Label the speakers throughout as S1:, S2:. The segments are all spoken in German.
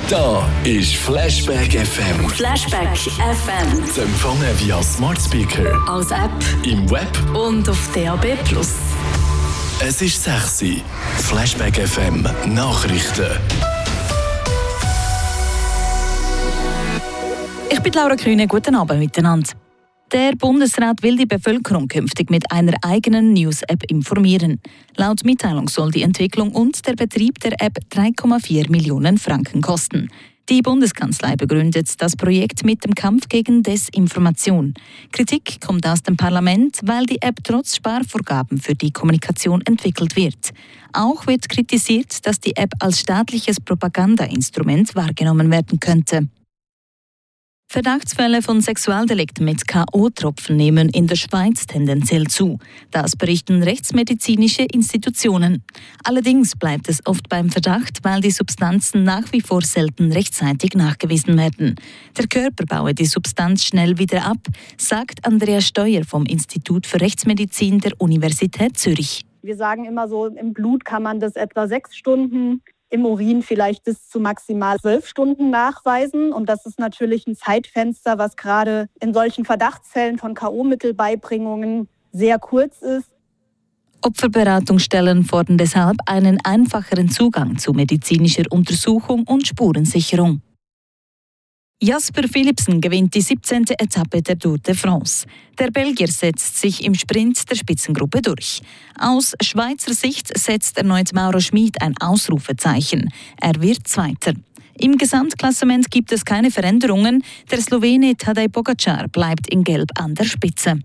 S1: Da ist Flashback FM.
S2: Flashback FM.
S1: Zu empfangen via Smart Speaker,
S2: Als App
S1: im Web.
S2: und auf DAB+.
S1: Es ist 6 Uhr. Flashback FM Nachrichten.
S3: Ich bin Laura Kühne, guten Abend miteinander. Der Bundesrat will die Bevölkerung künftig mit einer eigenen News-App informieren. Laut Mitteilung soll die Entwicklung und der Betrieb der App 3,4 Millionen Franken kosten. Die Bundeskanzlei begründet das Projekt mit dem Kampf gegen Desinformation. Kritik kommt aus dem Parlament, weil die App trotz Sparvorgaben für die Kommunikation entwickelt wird. Auch wird kritisiert, dass die App als staatliches Propagandainstrument wahrgenommen werden könnte. Verdachtsfälle von Sexualdelikten mit K.O.-Tropfen nehmen in der Schweiz tendenziell zu. Das berichten rechtsmedizinische Institutionen. Allerdings bleibt es oft beim Verdacht, weil die Substanzen nach wie vor selten rechtzeitig nachgewiesen werden. Der Körper baue die Substanz schnell wieder ab, sagt Andrea Steuer vom Institut für Rechtsmedizin der Universität Zürich.
S4: Wir sagen immer so, im Blut kann man das etwa 6 Stunden, im Urin vielleicht bis zu maximal 12 Stunden nachweisen. Und das ist natürlich ein Zeitfenster, was gerade in solchen Verdachtsfällen von K.O.-Mittelbeibringungen sehr kurz ist.
S3: Opferberatungsstellen fordern deshalb einen einfacheren Zugang zu medizinischer Untersuchung und Spurensicherung. Jasper Philipsen gewinnt die 17. Etappe der Tour de France. Der Belgier setzt sich im Sprint der Spitzengruppe durch. Aus Schweizer Sicht setzt erneut Mauro Schmid ein Ausrufezeichen. Er wird Zweiter. Im Gesamtklassement gibt es keine Veränderungen. Der Slowene Tadej Pogačar bleibt in Gelb an der Spitze.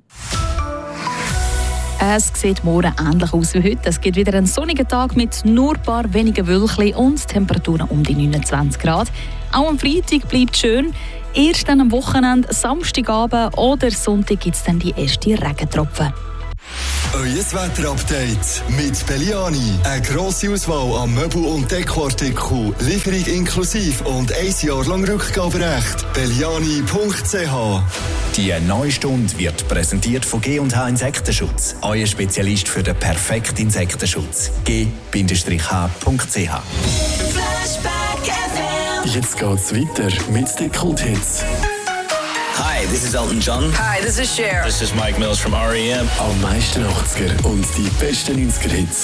S3: Es sieht morgen ähnlich aus wie heute. Es gibt wieder einen sonnigen Tag mit nur ein paar wenigen Wölkchen und Temperaturen um die 29 Grad. Auch am Freitag bleibt es schön. Erst dann am Wochenende, Samstagabend oder Sonntag gibt es dann die ersten Regentropfen.
S5: Euer Wetterupdate mit Belliani. Eine grosse Auswahl an Möbel- und Dekoartikeln, Lieferung inklusive und 1 Jahr lang Rückgaberecht. Belliani.ch.
S6: Die neue Stunde wird präsentiert von G&H Insektenschutz. Euer Spezialist für den perfekten Insektenschutz. G-H.ch.
S1: Jetzt geht's weiter mit den Kulthits.
S7: Hi, this is Elton John.
S8: Hi, this is Cher.
S7: This is Mike Mills from R.E.M.
S1: Am meisten 80er und die besten 90er Hits.